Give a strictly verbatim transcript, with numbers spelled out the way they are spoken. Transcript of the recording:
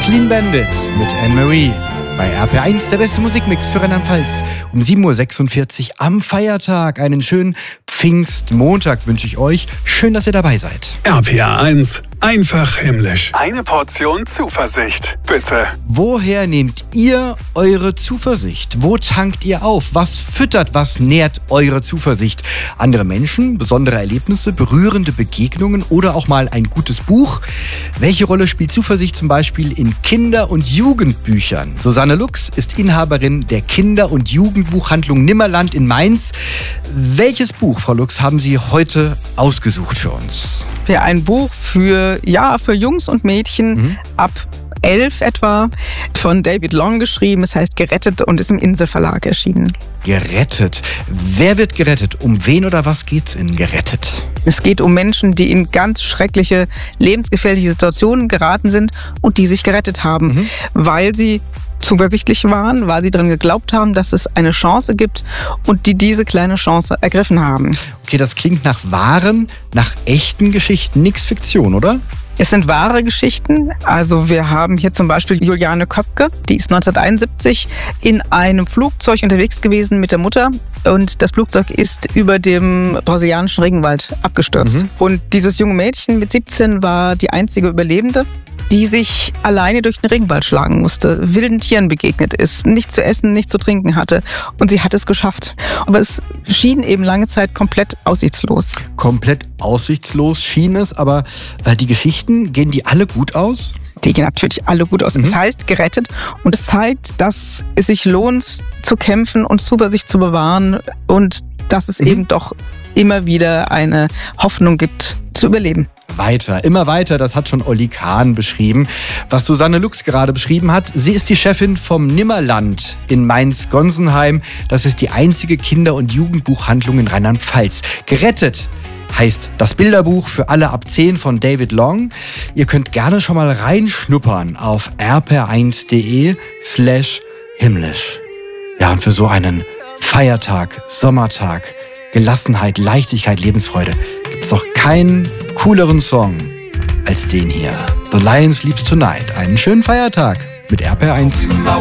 Clean Bandit mit Anne-Marie. Bei R P R eins der beste Musikmix für Rheinland-Pfalz. Um sieben Uhr sechsundvierzig am Feiertag. Einen schönen Pfingstmontag wünsche ich euch. Schön, dass ihr dabei seid. R P R eins, einfach himmlisch. Eine Portion Zuversicht, bitte. Woher nehmt ihr eure Zuversicht? Wo tankt ihr auf? Was füttert, was nährt eure Zuversicht? Andere Menschen, besondere Erlebnisse, berührende Begegnungen oder auch mal ein gutes Buch? Welche Rolle spielt Zuversicht zum Beispiel in Kinder- und Jugendbüchern? Susanne Lux ist Inhaberin der Kinder- und Jugendbuchhandlung Nimmerland in Mainz. Welches Buch, Frau Lux, haben Sie heute ausgesucht für uns? Ja, ein Buch für, ja, für Jungs und Mädchen mhm. ab elf etwa, von David Long geschrieben. Es heißt Gerettet und ist im Inselverlag erschienen. Gerettet. Wer wird gerettet? Um wen oder was geht's in Gerettet? Es geht um Menschen, die in ganz schreckliche, lebensgefährliche Situationen geraten sind und die sich gerettet haben, mhm. weil sie zuversichtlich waren, weil sie daran geglaubt haben, dass es eine Chance gibt und die diese kleine Chance ergriffen haben. Okay, das klingt nach wahren, nach echten Geschichten, nix Fiktion, oder? Es sind wahre Geschichten. Also wir haben hier zum Beispiel Juliane Köpke, die ist neunzehnhunderteinundsiebzig in einem Flugzeug unterwegs gewesen mit der Mutter und das Flugzeug ist über dem brasilianischen Regenwald abgestürzt. Mhm. Und dieses junge Mädchen mit siebzehn war die einzige Überlebende, die sich alleine durch den Regenwald schlagen musste, wilden Tieren begegnet ist, nichts zu essen, nichts zu trinken hatte. Und sie hat es geschafft. Aber es schien eben lange Zeit komplett aussichtslos. Komplett aussichtslos schien es, aber äh, die Geschichten, gehen die alle gut aus? Die gehen natürlich alle gut aus. Mhm. Es heißt Gerettet und es zeigt, dass es sich lohnt, zu kämpfen und Zuversicht zu bewahren und dass es mhm. eben doch immer wieder eine Hoffnung gibt, zu überleben. Weiter, immer weiter, das hat schon Olli Kahn beschrieben. Was Susanne Lux gerade beschrieben hat, sie ist die Chefin vom Nimmerland in Mainz-Gonsenheim. Das ist die einzige Kinder- und Jugendbuchhandlung in Rheinland-Pfalz. Gerettet heißt das Bilderbuch für alle ab zehn von David Long. Ihr könnt gerne schon mal reinschnuppern auf r p r eins punkt d e slash himmlisch. Ja, und für so einen Feiertag, Sommertag, Gelassenheit, Leichtigkeit, Lebensfreude gibt es doch keinen cooleren Song als den hier. The Lion Sleeps Tonight. Einen schönen Feiertag mit R P R eins.